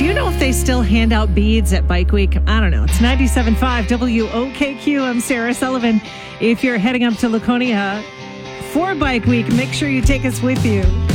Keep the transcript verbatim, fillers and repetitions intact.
you know if they still hand out beads at Bike Week? I don't know. It's ninety-seven point five W O K Q. I'm Sarah Sullivan. If you're heading up to Laconia for Bike Week, make sure you take us with you.